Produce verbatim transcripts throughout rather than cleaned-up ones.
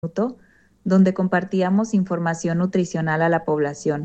donde compartíamos información nutricional a la población.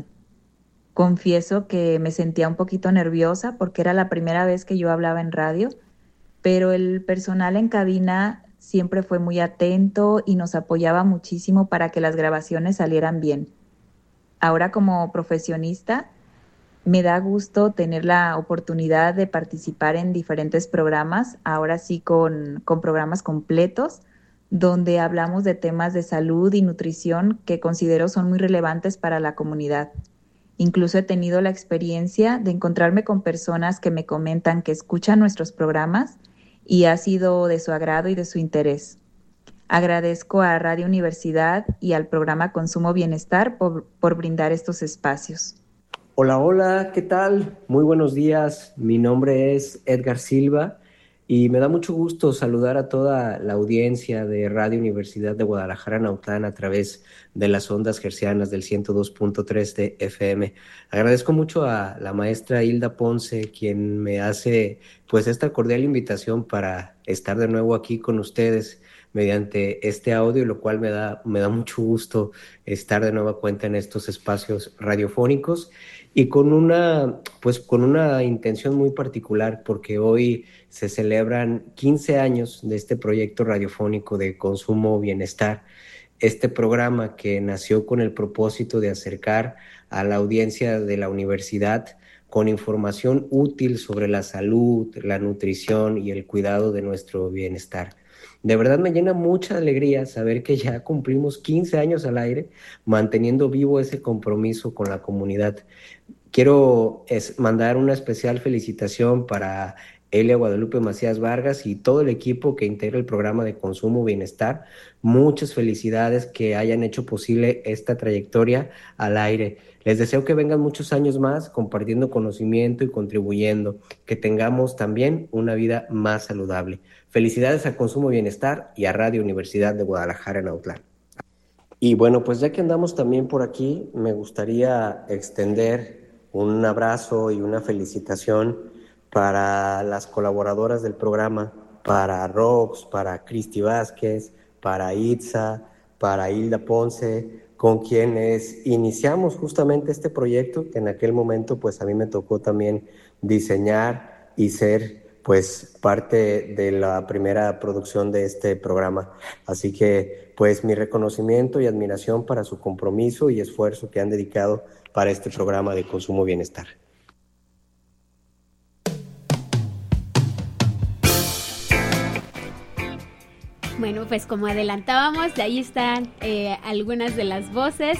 Confieso que me sentía un poquito nerviosa porque era la primera vez que yo hablaba en radio, pero el personal en cabina siempre fue muy atento y nos apoyaba muchísimo para que las grabaciones salieran bien. Ahora, como profesionista, me da gusto tener la oportunidad de participar en diferentes programas, ahora sí con, con programas completos, donde hablamos de temas de salud y nutrición que considero son muy relevantes para la comunidad. Incluso he tenido la experiencia de encontrarme con personas que me comentan que escuchan nuestros programas y ha sido de su agrado y de su interés. Agradezco a Radio Universidad y al programa Consumo Bienestar por, por brindar estos espacios. Hola, hola, ¿qué tal? Muy buenos días. Mi nombre es Edgar Silva y me da mucho gusto saludar a toda la audiencia de Radio Universidad de Guadalajara Nautlán a través de las ondas hercianas del ciento dos punto tres de F M. Agradezco mucho a la maestra Hilda Ponce, quien me hace pues esta cordial invitación para estar de nuevo aquí con ustedes mediante este audio, lo cual me da, me da mucho gusto estar de nueva cuenta en estos espacios radiofónicos y con una, pues, con una intención muy particular, porque hoy se celebran quince años de este proyecto radiofónico de Consumo Bienestar, este programa que nació con el propósito de acercar a la audiencia de la universidad con información útil sobre la salud, la nutrición y el cuidado de nuestro bienestar. De verdad me llena mucha alegría saber que ya cumplimos quince años al aire, manteniendo vivo ese compromiso con la comunidad. Quiero es, mandar una especial felicitación para Elia Guadalupe Macías Vargas y todo el equipo que integra el programa de Consumo Bienestar. Muchas felicidades que hayan hecho posible esta trayectoria al aire. Les deseo que vengan muchos años más compartiendo conocimiento y contribuyendo, que tengamos también una vida más saludable. Felicidades a Consumo Bienestar y a Radio Universidad de Guadalajara en Autlán. Y bueno, pues ya que andamos también por aquí, me gustaría extender un abrazo y una felicitación para las colaboradoras del programa, para Rox, para Cristi Vázquez, para Itza, para Hilda Ponce, con quienes iniciamos justamente este proyecto, que en aquel momento pues a mí me tocó también diseñar y ser pues parte de la primera producción de este programa. Así que pues mi reconocimiento y admiración para su compromiso y esfuerzo que han dedicado para este programa de Consumo Bienestar. Bueno, pues como adelantábamos, de ahí están eh, algunas de las voces.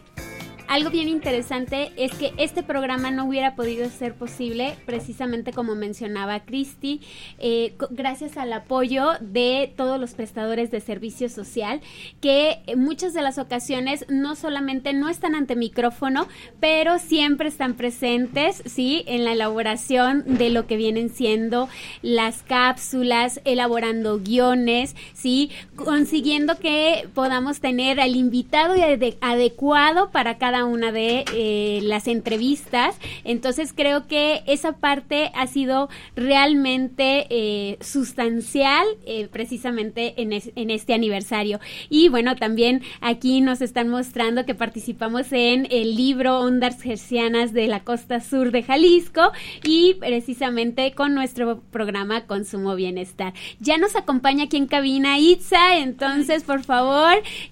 Algo bien interesante es que este programa no hubiera podido ser posible, precisamente como mencionaba Cristi, eh, gracias al apoyo de todos los prestadores de servicio social, que en muchas de las ocasiones no solamente no están ante micrófono, pero siempre están presentes, ¿sí?, en la elaboración de lo que vienen siendo las cápsulas, elaborando guiones, ¿sí?, consiguiendo que podamos tener al invitado adecuado para cada una de eh, las entrevistas. Entonces creo que esa parte ha sido realmente eh, sustancial eh, precisamente en, es, en este aniversario. Y bueno, también aquí nos están mostrando que participamos en el libro Ondas Hercianas de la Costa Sur de Jalisco y precisamente con nuestro programa Consumo Bienestar. Ya nos acompaña aquí en cabina Itza, entonces por favor,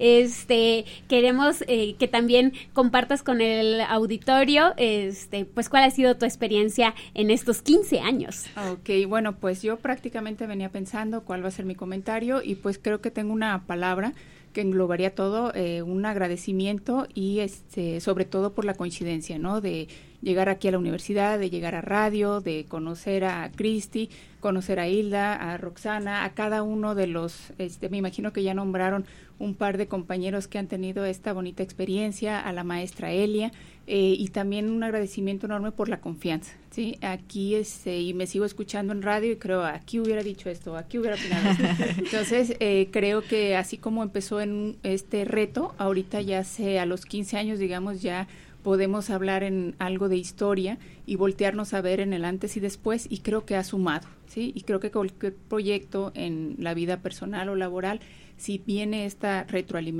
este queremos eh, que también compartas con el auditorio, este, pues cuál ha sido tu experiencia en estos quince años. Ok, bueno, pues yo prácticamente venía pensando cuál va a ser mi comentario y pues creo que tengo una palabra que englobaría todo, eh, un agradecimiento y este, sobre todo por la coincidencia, ¿no?, de llegar aquí a la universidad, de llegar a radio, de conocer a Cristi, conocer a Hilda, a Roxana, a cada uno de los, este, me imagino que ya nombraron un par de compañeros que han tenido esta bonita experiencia, a la maestra Elia, eh, y también un agradecimiento enorme por la confianza, ¿sí? Aquí, este, y me sigo escuchando en radio y creo, aquí hubiera dicho esto, aquí hubiera opinado esto. Entonces, eh, creo que así como empezó en este reto, ahorita ya sé, a los quince años, digamos, ya podemos hablar en algo de historia y voltearnos a ver en el antes y después, y creo que ha sumado, ¿sí? Y creo que cualquier proyecto en la vida personal o laboral, si viene esta retroalimentación